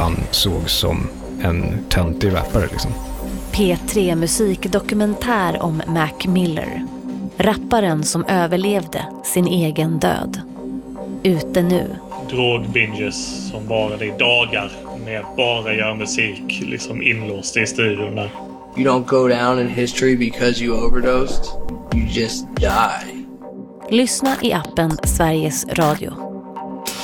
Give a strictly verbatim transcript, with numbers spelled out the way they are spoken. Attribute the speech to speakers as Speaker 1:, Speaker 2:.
Speaker 1: han såg som en töntig rappare liksom.
Speaker 2: P tre musikdokumentär om Mac Miller. Rapparen som överlevde sin egen död. Ute nu.
Speaker 3: Drogbinges som bara i dagar med bara göra musik liksom inlåst i studion där.
Speaker 4: You don't go down in history because you overdosed. You just die.
Speaker 2: Lyssna i appen Sveriges Radio.